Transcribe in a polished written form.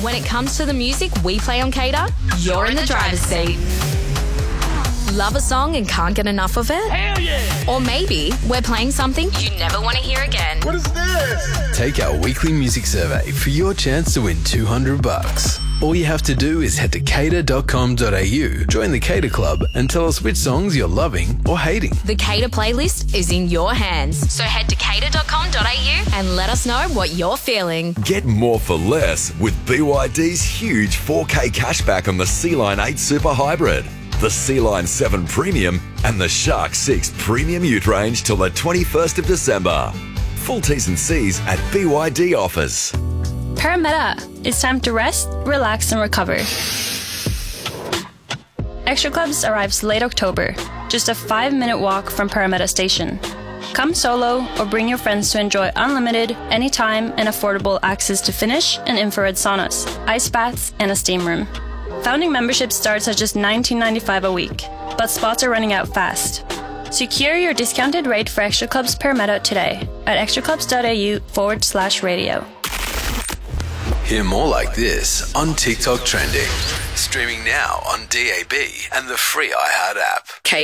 When it comes to the music we play on Cater, you're in the driver's seat. Love a song and can't get enough of it? Hell yeah! Or maybe we're playing something you never want to hear again. What is this? Take our weekly music survey for your chance to win $200. All you have to do is head to cater.com.au, join the Cater Club, and tell us which songs you're loving or hating. The Cater playlist is in your hands. So head to cater.com.au and let us know what you're feeling. Get more for less with BYD's huge 4K cashback on the Sea-Line 8 Super Hybrid, the Sea-Line 7 Premium, and the Shark 6 Premium Ute range till the 21st of December. Full T's and C's at BYD offers. Parameta, it's time to rest, relax, and recover. Extra Clubs arrives late October, just a 5-minute walk from Parameta Station. Come solo or bring your friends to enjoy unlimited, anytime, and affordable access to Finnish and infrared saunas, ice baths, and a steam room. Founding membership starts at just $19.95 a week, but spots are running out fast. Secure your discounted rate for Extra Clubs Parameta today at extraclubs.au/radio. Hear more like this on TikTok Trending. Streaming now on DAB and the free iHeart app.